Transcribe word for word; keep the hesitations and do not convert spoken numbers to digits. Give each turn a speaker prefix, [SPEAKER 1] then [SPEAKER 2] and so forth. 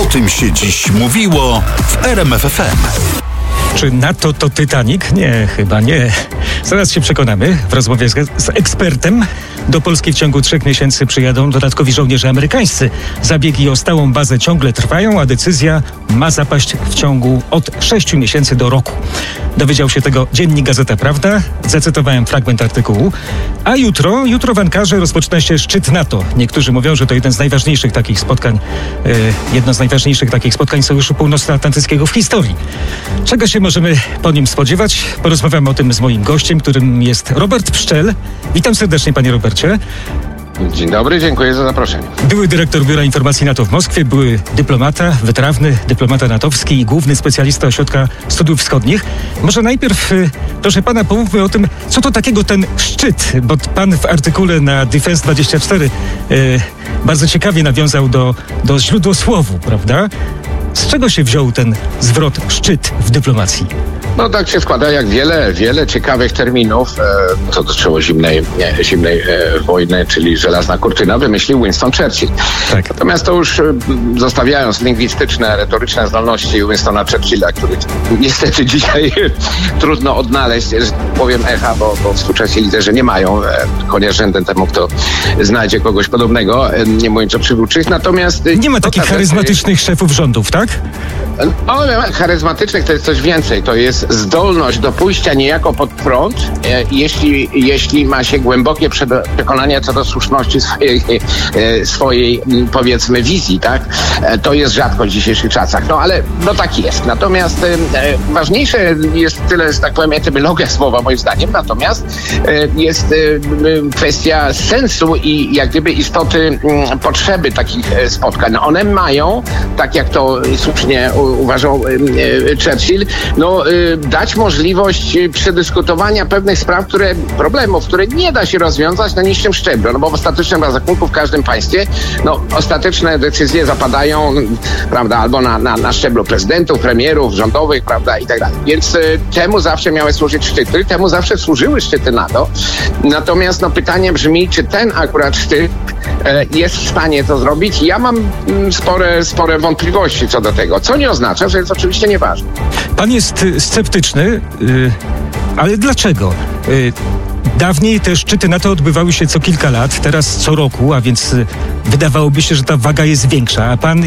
[SPEAKER 1] O tym się dziś mówiło w R M F F M.
[SPEAKER 2] Czy NATO to Titanic? Nie, chyba nie. Zaraz się przekonamy w rozmowie z, z ekspertem. Do Polski w ciągu trzech miesięcy przyjadą dodatkowi żołnierze amerykańscy. Zabiegi o stałą bazę ciągle trwają, a decyzja ma zapaść w ciągu od sześciu miesięcy do roku. Dowiedział się tego dziennik Gazeta Prawda. Zacytowałem fragment artykułu. A jutro, jutro w Ankarze rozpoczyna się szczyt NATO. Niektórzy mówią, że to jeden z najważniejszych takich spotkań, yy, jedno z najważniejszych takich spotkań Sojuszu Północnoatlantyckiego w historii. Czego się możemy po nim spodziewać? Porozmawiamy o tym z moim gościem, którym jest Robert Pszczel. Witam serdecznie, panie Robercie.
[SPEAKER 3] Dzień dobry, dziękuję za zaproszenie.
[SPEAKER 2] Były dyrektor Biura Informacji NATO w Moskwie, były dyplomata, wytrawny dyplomata natowski i główny specjalista Ośrodka Studiów Wschodnich. Może najpierw, proszę pana, pomówmy o tym, co to takiego ten szczyt, bo pan w artykule na Defense dwadzieścia cztery e, bardzo ciekawie nawiązał do, do źródłosłowu, prawda? Z czego się wziął ten zwrot szczyt w dyplomacji?
[SPEAKER 3] No tak się składa, jak wiele, wiele ciekawych terminów, e, co dotyczyło zimnej, nie, zimnej e, wojny, czyli żelazna kurtyna, wymyślił Winston Churchill. Tak. Natomiast to już e, zostawiając lingwistyczne, retoryczne zdolności Winstona Churchilla, których niestety dzisiaj trudno odnaleźć, że powiem echa, bo, bo współczesni liderzy nie mają, e, chociaż rzędem temu, kto znajdzie kogoś podobnego, e, nie mówiąc o przywódczych. Natomiast
[SPEAKER 2] nie ma takich charyzmatycznych jest, szefów rządów, tak?
[SPEAKER 3] No, charyzmatycznych to jest coś więcej. To jest zdolność do pójścia niejako pod prąd, e, jeśli, jeśli ma się głębokie przekonanie co do słuszności swojej, e, swojej powiedzmy wizji, tak? E, to jest rzadkość w dzisiejszych czasach. No ale no tak jest. Natomiast e, ważniejsze jest tyle, że tak powiem, etymologia słowa moim zdaniem, natomiast e, jest e, kwestia sensu i jak gdyby istoty m, potrzeby takich spotkań. One mają, tak jak to słusznie uważał Churchill, no dać możliwość przedyskutowania pewnych spraw, które, problemów, które nie da się rozwiązać na niższym szczeblu, no bo w ostatecznym rachunku w każdym państwie, no ostateczne decyzje zapadają, prawda, albo na, na, na szczeblu prezydentów, premierów, rządowych, prawda, i tak dalej. Więc y, temu zawsze miały służyć szczyty, temu zawsze służyły szczyty NATO. Natomiast no pytanie brzmi, czy ten akurat szczyt y, jest w stanie to zrobić? Ja mam y, spore, spore wątpliwości co do tego, co nie oznacza, że jest oczywiście nieważne.
[SPEAKER 2] Pan jest sceptyczny, yy, ale dlaczego? Yy, dawniej te szczyty NATO odbywały się co kilka lat, teraz co roku, a więc yy, wydawałoby się, że ta waga jest większa, a pan